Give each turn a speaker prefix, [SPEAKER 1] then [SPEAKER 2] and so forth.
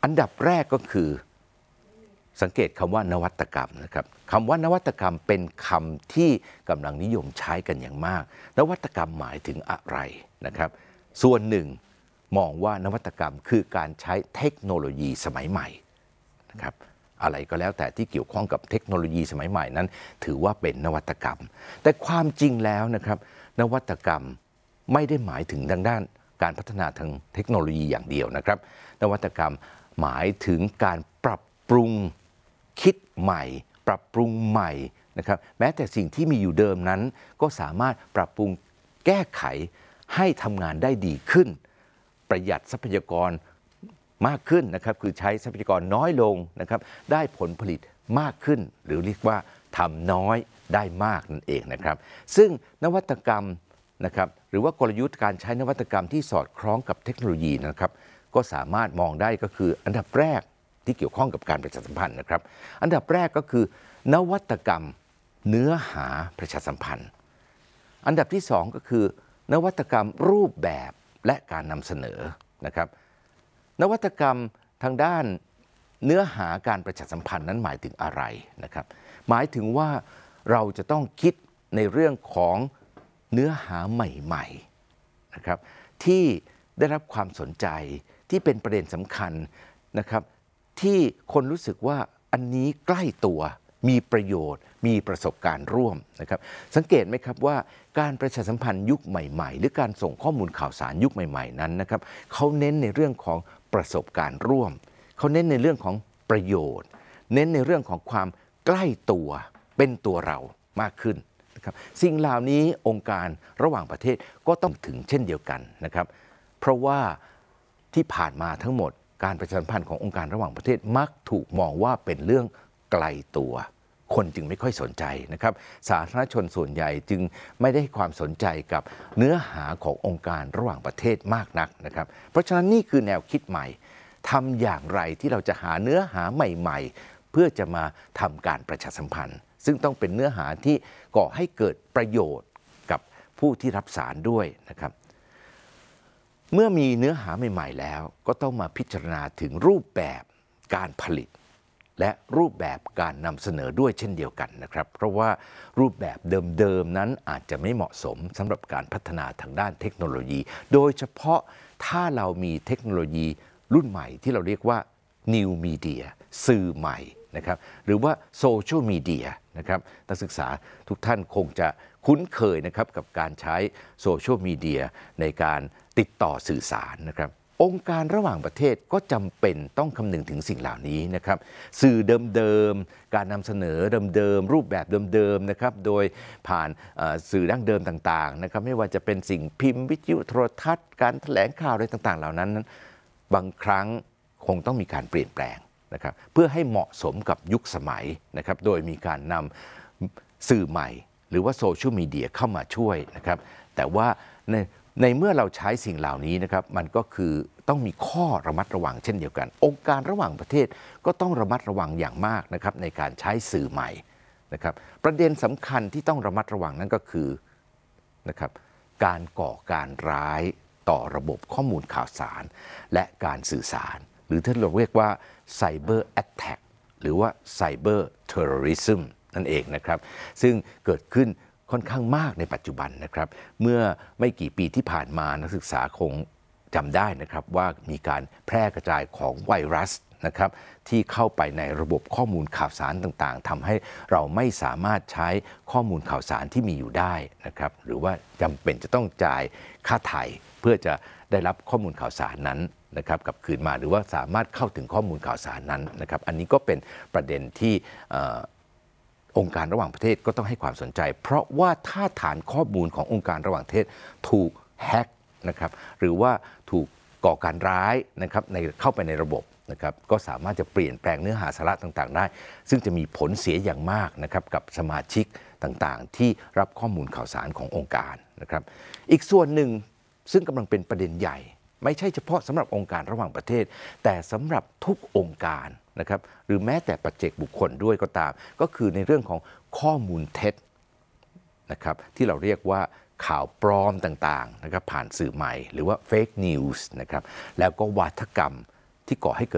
[SPEAKER 1] อันดับแรกก็คือสังเกตคำว่านวัตกรรมนะครับคำว่านวัตกรรมเป็นคำที่กำลังนิยมใช้กันอย่างมากนวัตกรรมหมายถึงอะไรนะครับส่วนหนึ่งมองว่านวัตกรรมคือการใช้เทคโนโลยีสมัยใหม่นะครับอะไรก็แล้วแต่ที่เกี่ยวข้องกับเทคโนโลยีสมัยใหม่นั้นถือว่าเป็นนวัตกรรมแต่ความจริงแล้วนะครับนวัตกรรมไม่ได้หมายถึงทางด้านการพัฒนาทางเทคโนโลยีอย่างเดียวนะครับนวัตกรรมหมายถึงการปรับปรุงคิดใหม่ปรับปรุงใหม่นะครับแม้แต่สิ่งที่มีอยู่เดิมนั้นก็สามารถปรับปรุงแก้ไขให้ทำงานได้ดีขึ้นประหยัดทรัพยากรมากขึ้นนะครับคือใช้ทรัพยากรน้อยลงนะครับได้ผลผลิตมากขึ้นหรือเรียกว่าทำน้อยได้มากนั่นเองนะครับซึ่งนวัตกรรมนะครับหรือว่ากลยุทธ์การใช้นวัตกรรมที่สอดคล้องกับเทคโนโลยีนะครับก็สามารถมองได้ก็คืออันดับแรกที่เกี่ยวข้องกับการประชาสัมพันธ์นะครับอันดับแรกก็คือนวัตกรรมเนื้อหาประชาสัมพันธ์อันดับที่สองก็คือนวัตกรรมรูปแบบและการนำเสนอนะครับนวัตกรรมทางด้านเนื้อหาการประชาสัมพันธ์นั้นหมายถึงอะไรนะครับหมายถึงว่าเราจะต้องคิดในเรื่องของเนื้อหาใหม่ๆนะครับที่ได้รับความสนใจที่เป็นประเด็นสำคัญนะครับที่คนรู้สึกว่าอันนี้ใกล้ตัวมีประโยชน์มีประสบการณ์ร่วมนะครับสังเกตไหมครับว่าการประชาสัมพันธ์ยุคใหม่ๆหรือการส่งข้อมูลข่าวสารยุคใหม่ๆนั้นนะครับเขาเน้นในเรื่องของประสบการณ์ร่วมเขาเน้นในเรื่องของประโยชน์เน้นในเรื่องของความใกล้ตัวเป็นตัวเรามากขึ้นนะครับสิ่งเหล่านี้องค์การระหว่างประเทศก็ต้องถึงเช่นเดียวกันนะครับเพราะว่าที่ผ่านมาทั้งหมดการประชาสัมพันธ์ขององค์การระหว่างประเทศมักถูกมองว่าเป็นเรื่องไกลตัวคนจึงไม่ค่อยสนใจนะครับสาธารณชนส่วนใหญ่จึงไม่ได้ให้ความสนใจกับเนื้อหาขององค์การระหว่างประเทศมากนักนะครับเพราะฉะนั้นนี่คือแนวคิดใหม่ทำอย่างไรที่เราจะหาเนื้อหาใหม่ๆเพื่อจะมาทำการประชาสัมพันธ์ซึ่งต้องเป็นเนื้อหาที่ก่อให้เกิดประโยชน์กับผู้ที่รับสารด้วยนะครับเมื่อมีเนื้อหาใหม่ๆแล้วก็ต้องมาพิจารณาถึงรูปแบบการผลิตและรูปแบบการนำเสนอด้วยเช่นเดียวกันนะครับเพราะว่ารูปแบบเดิมๆนั้นอาจจะไม่เหมาะสมสำหรับการพัฒนาทางด้านเทคโนโลยีโดยเฉพาะถ้าเรามีเทคโนโลยีรุ่นใหม่ที่เราเรียกว่า New Media สื่อใหม่นะครับหรือว่าโซเชียลมีเดียนะครับนักศึกษาทุกท่านคงจะคุ้นเคยนะครับกับการใช้โซเชียลมีเดียในการติดต่อสื่อสารนะครับองค์การระหว่างประเทศก็จำเป็นต้องคำนึงถึงสิ่งเหล่านี้นะครับสื่อเดิมๆการนำเสนอเดิมๆรูปแบบเดิมๆนะครับโดยผ่านสื่อดั้งเดิมต่างๆนะครับไม่ว่าจะเป็นสิ่งพิมพ์วิทยุโทรทัศน์การแถลงข่าวอะไรต่างๆเหล่านั้นบางครั้งคงต้องมีการเปลี่ยนแปลงนะครับเพื่อให้เหมาะสมกับยุคสมัยนะครับโดยมีการนำสื่อใหม่หรือว่าโซเชียลมีเดียเข้ามาช่วยนะครับแต่ว่าในเมื่อเราใช้สิ่งเหล่านี้นะครับมันก็คือต้องมีข้อระมัดระวังเช่นเดียวกันองค์การระหว่างประเทศก็ต้องระมัดระวังอย่างมากนะครับในการใช้สื่อใหม่นะครับประเด็นสำคัญที่ต้องระมัดระวังนั่นก็คือนะครับการก่อการร้ายต่อระบบข้อมูลข่าวสารและการสื่อสารหรือที่เราเรียกว่า Cyber Attack หรือว่า Cyber Terrorism นั่นเองนะครับซึ่งเกิดขึ้นค่อนข้างมากในปัจจุบันนะครับเมื่อไม่กี่ปีที่ผ่านมานักศึกษาคงจำได้นะครับว่ามีการแพร่กระจายของไวรัสนะครับที่เข้าไปในระบบข้อมูลข่าวสารต่างๆทำให้เราไม่สามารถใช้ข้อมูลข่าวสารที่มีอยู่ได้นะครับหรือว่าจำเป็นจะต้องจ่ายค่าไถ่เพื่อจะได้รับข้อมูลข่าวสารนั้นนะครับกลับคืนมาหรือว่าสามารถเข้าถึงข้อมูลข่าวสารนั้นนะครับอันนี้ก็เป็นประเด็นที่องค์การระหว่างประเทศก็ต้องให้ความสนใจเพราะว่าถ้าฐานข้อมูลขององค์การระหว่างประเทศถูกแฮ็กนะครับหรือว่าถูกก่อการร้ายนะครับเข้าไปในระบบนะครับก็สามารถจะเปลี่ยนแปลงเนื้อหาสาระต่างๆได้ซึ่งจะมีผลเสียอย่างมากนะครับกับสมาชิกต่างๆที่รับข้อมูลข่าวสารขององค์การนะครับอีกส่วนหนึ่งซึ่งกำลังเป็นประเด็นใหญ่ไม่ใช่เฉพาะสำหรับองค์การระหว่างประเทศแต่สำหรับทุกองค์การนะครับหรือแม้แต่ปัจเจกบุคคลด้วยก็ตามก็คือในเรื่องของข้อมูลเท็จนะครับที่เราเรียกว่าข่าวปลอมต่างๆนะครับผ่านสื่อใหม่หรือว่า fake news นะครับแล้วก็วาทกรรมที่ก่อให้เกิด